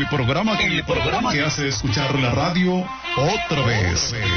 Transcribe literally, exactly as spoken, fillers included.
programa, el programa que hace escuchar la radio otra vez.